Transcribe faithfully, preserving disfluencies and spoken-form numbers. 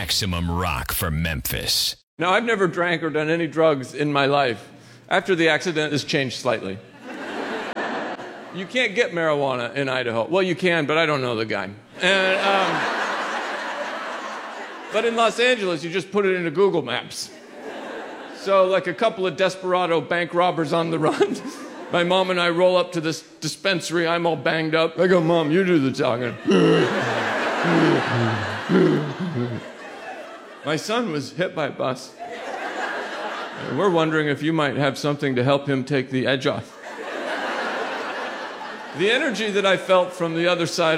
Maximum Rock for Memphis. Now, I've never drank or done any drugs in my life. After the accident, it's changed slightly. You can't get marijuana in Idaho. Well, you can, but I don't know the guy. And, um, but in Los Angeles, you just put it into Google Maps. So, like a couple of desperado bank robbers on the run, my mom and I roll up to this dispensary. I'm all banged up. I go, Mom, you do the talking. My son was hit by a bus. And we're wondering if you might have something to help him take the edge off. The energy that I felt from the other side